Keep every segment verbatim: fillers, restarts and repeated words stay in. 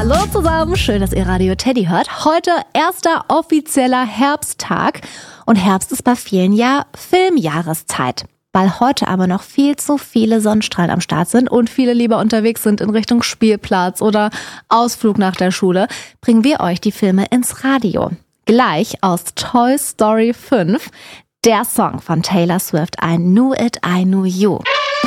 Hallo zusammen, schön, dass ihr Radio Teddy hört. Heute erster offizieller Herbsttag und Herbst ist bei vielen ja Filmjahreszeit. Weil heute aber noch viel zu viele Sonnenstrahlen am Start sind und viele lieber unterwegs sind in Richtung Spielplatz oder Ausflug nach der Schule, bringen wir euch die Filme ins Radio. Gleich aus Toy Story fünf, der Song von Taylor Swift, I Knew It, I Knew You.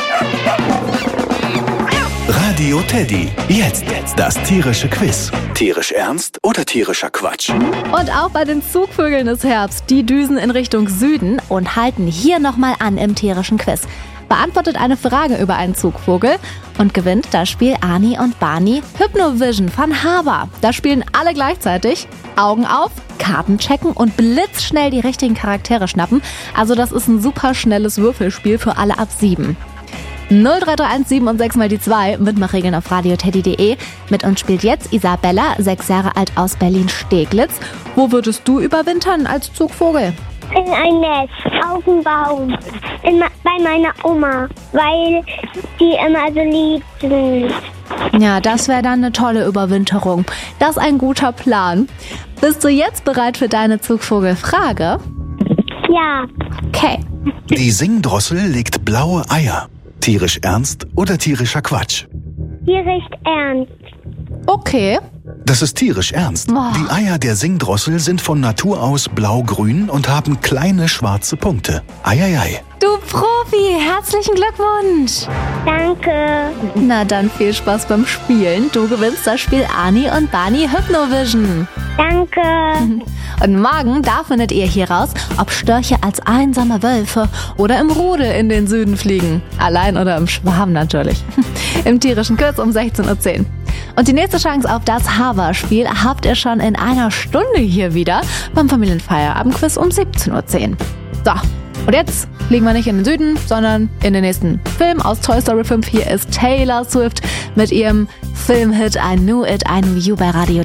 Radio Teddy. Jetzt das tierische Quiz. Tierisch ernst oder tierischer Quatsch? Und auch bei den Zugvögeln ist Herbst. Die düsen in Richtung Süden und halten hier nochmal an im tierischen Quiz. Beantwortet eine Frage über einen Zugvogel und gewinnt das Spiel Ani und Barney Hypnovision von Haber. Da spielen alle gleichzeitig. Augen auf, Karten checken und blitzschnell die richtigen Charaktere schnappen. Also das ist ein super schnelles Würfelspiel für alle ab sieben. null drei drei eins sieben und sechs mal die zwei, Mitmachregeln auf radioteddy punkt de. Mit uns spielt jetzt Isabella, sechs Jahre alt aus Berlin-Steglitz. Wo würdest du überwintern als Zugvogel? In ein Nest, auf dem Baum, in, bei meiner Oma, weil die immer so lieb sind. Ja, das wäre dann eine tolle Überwinterung. Das ist ein guter Plan. Bist du jetzt bereit für deine Zugvogelfrage? Ja. Okay. Die Singdrossel legt blaue Eier. Tierisch ernst oder tierischer Quatsch? Tierisch ernst. Okay. Das ist tierisch ernst. Oh. Die Eier der Singdrossel sind von Natur aus blau-grün und haben kleine schwarze Punkte. Eieiei. Du Profi, herzlichen Glückwunsch. Danke. Na dann viel Spaß beim Spielen. Du gewinnst das Spiel Ani und Barney Hypnovision. Danke. Und morgen, da findet ihr hier raus, ob Störche als einsame Wölfe oder im Rudel in den Süden fliegen. Allein oder im Schwarm natürlich. Im tierischen Quiz um sechzehn Uhr zehn. Und die nächste Chance auf das Haber-Spiel habt ihr schon in einer Stunde hier wieder beim Familienfeierabendquiz um siebzehn Uhr zehn. So, und jetzt fliegen wir nicht in den Süden, sondern in den nächsten Film aus Toy Story fünf. Hier ist Taylor Swift mit ihrem Filmhit I Knew It, I Knew You bei Radio